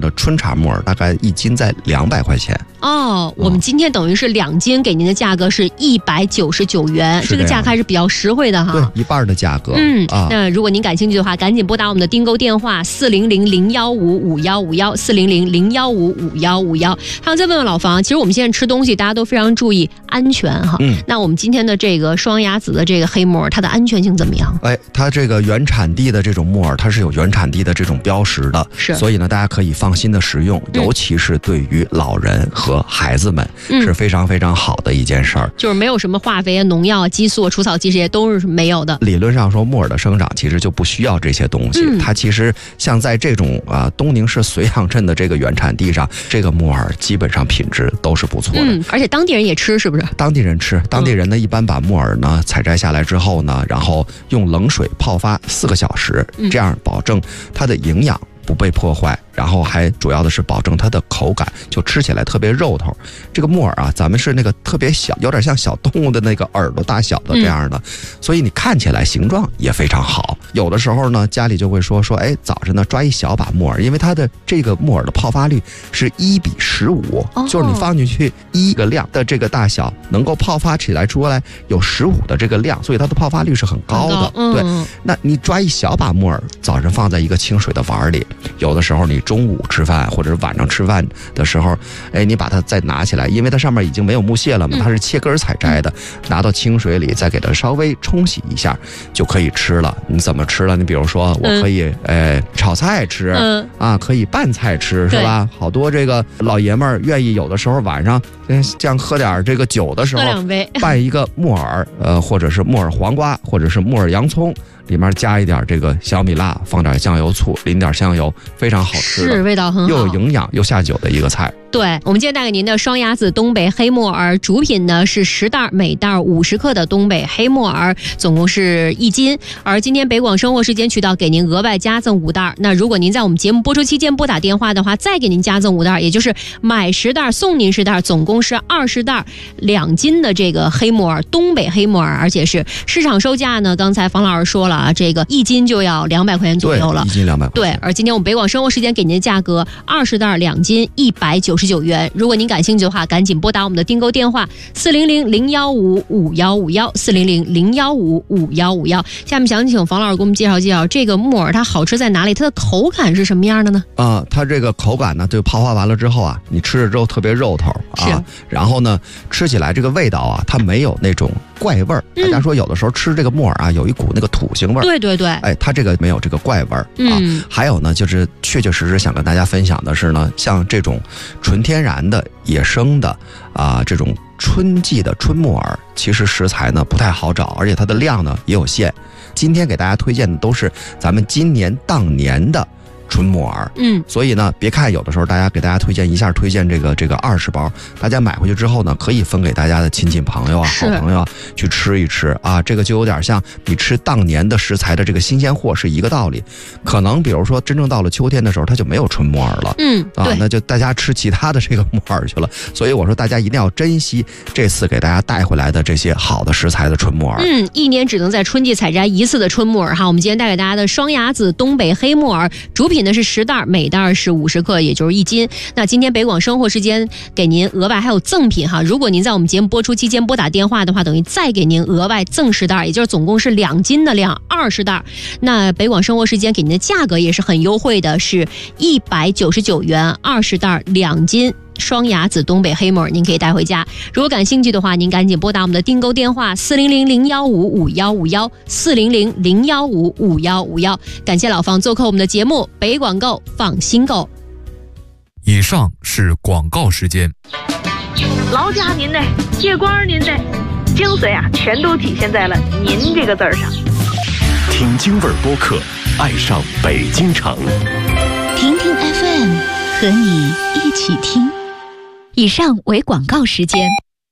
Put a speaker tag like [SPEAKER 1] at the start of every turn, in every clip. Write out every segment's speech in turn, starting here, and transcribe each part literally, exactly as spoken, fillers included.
[SPEAKER 1] 个春茶木耳，大概一斤在两百块钱。
[SPEAKER 2] 哦，我们今天等于是两斤给您的价格是一百九十九元，这个价格还是比较实惠的哈。
[SPEAKER 1] 对，一半的价格。
[SPEAKER 2] 嗯
[SPEAKER 1] 啊，
[SPEAKER 2] 那如果您感兴趣的话，赶紧拨打我们的订购电话四零零零幺五五幺五幺四零零零幺五五幺五幺。还有再问问老房，其实我们现在吃东西大家都非常注意安全哈。嗯，那我们今天的这个双鸭子的这个黑木耳，它的安全性怎么样？
[SPEAKER 1] 哎，它这个原产地的这种木耳，它是有原产地的这种标识的，
[SPEAKER 2] 是，
[SPEAKER 1] 所以呢，大家可以放心的食用，嗯、尤其是对于老人和孩子们。嗯、是非常非常好的一件事儿，
[SPEAKER 2] 就是没有什么化肥啊、农药啊、激素啊、除草剂这些都是没有的。
[SPEAKER 1] 理论上说，木耳的生长其实就不需要这些东西。嗯、它其实像在这种啊、呃、东宁市绥阳镇的这个原产地上，这个木耳基本上品质都是不错的。
[SPEAKER 2] 嗯，而且当地人也吃，是不是？
[SPEAKER 1] 当地人吃，当地人呢、嗯、一般把木耳呢采摘下来之后呢，然后用冷水泡发四个小时，这样保证它的营养不被破坏，然后还主要的是保证它的口感，就吃起来特别肉头。这个木耳啊，咱们是那个特别小，有点像小动物的那个耳朵大小的这样的，嗯、所以你看起来形状也非常好。有的时候呢，家里就会说说，哎，早晨呢抓一小把木耳，因为它的这个木耳的泡发率是一比十五，就是你放进去一个量的这个大小，能够泡发起来出来有十五的这个量，所以它的泡发率是很高的。高嗯、对，那你抓一小把木耳，早晨放在一个清水的碗里。有的时候你中午吃饭或者是晚上吃饭的时候，哎，你把它再拿起来，因为它上面已经没有木屑了嘛，它是切根采摘的，拿到清水里再给它稍微冲洗一下就可以吃了。你怎么吃了？你比如说我可以哎炒菜吃，嗯、啊，可以拌菜吃，是吧？好多这个老爷们儿愿意有的时候晚上这样喝点这个酒的时候，拌一个木耳，呃，或者是木耳黄瓜，或者是木耳洋葱。里面加一点这个小米辣，放点酱油醋，淋点香油，非常好吃的，
[SPEAKER 2] 是味道很好，
[SPEAKER 1] 又有营养又下酒的一个菜。
[SPEAKER 2] 对，我们今天带给您的双鸭子东北黑木耳，主品呢是十袋，每袋五十克的东北黑木耳，总共是一斤。而今天北广生活时间渠道给您额外加赠五袋。那如果您在我们节目播出期间拨打电话的话，再给您加赠五袋，也就是买十袋送您十袋，总共是二十袋，两斤的这个黑木耳，东北黑木耳，而且是市场售价呢，刚才房老师说了啊，这个一斤就要两百块钱左右了，
[SPEAKER 1] 一斤两百块钱。
[SPEAKER 2] 对，而今天我们北广生活时间给您的价格，二十袋两斤一百九十九元。如果您感兴趣的话，赶紧拨打我们的订购电话四零零零幺五五幺五幺四零零零幺五五幺五幺。下面想请房老师给我们介绍介绍这个木耳它好吃在哪里，它的口感是什么样的呢？
[SPEAKER 1] 啊、呃，它这个口感呢，就泡发完了之后啊，你吃了之后特别肉头啊，然后呢，吃起来这个味道啊，它没有那种怪味儿。大家说有的时候吃这个木耳啊，有一股那个土腥味儿。
[SPEAKER 2] 对对对，
[SPEAKER 1] 哎，它这个没有这个怪味儿啊。嗯、还有呢，就是确确实实想跟大家分享的是呢，像这种纯天然的野生的啊，这种春季的春木耳，其实食材呢不太好找，而且它的量呢也有限。今天给大家推荐的都是咱们今年当年的纯木耳，嗯，所以呢，别看有的时候大家给大家推荐一下，推荐这个这个二十包，大家买回去之后呢，可以分给大家的亲戚朋友啊、好朋友啊去吃一吃啊，这个就有点像你吃当年的食材的这个新鲜货是一个道理。可能比如说真正到了秋天的时候，它就没有纯木耳了，嗯，啊，那就大家吃其他的这个木耳去了。所以我说大家一定要珍惜这次给大家带回来的这些好的食材的纯木耳。
[SPEAKER 2] 嗯，一年只能在春季采摘一次的春木耳哈。我们今天带给大家的双鸭子东北黑木耳，主品呢是十袋，每袋是五十克，也就是一斤。那今天北广生活时间给您额外还有赠品哈，如果您在我们节目播出期间拨打电话的话，等于再给您额外赠十袋，也就是总共是两斤的量，二十袋。那北广生活时间给您的价格也是很优惠的，是一百九十九元，二十袋两斤。双鸭子东北黑木耳您可以带回家。如果感兴趣的话，您赶紧拨打我们的订购电话四零零零幺五五幺五幺四零零零幺五五幺五幺。感谢老方做客我们的节目，北广购放心购。
[SPEAKER 3] 以上是广告时间。
[SPEAKER 4] 劳驾您的，借光您的，精髓啊，全都体现在了您这个字儿上。
[SPEAKER 5] 听京味儿播客，爱上北京城。
[SPEAKER 6] 听听 F M， 和你一起听。以上为广告时间。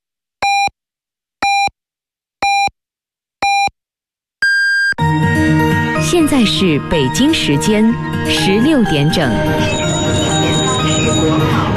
[SPEAKER 6] 现在是北京时间十六点整。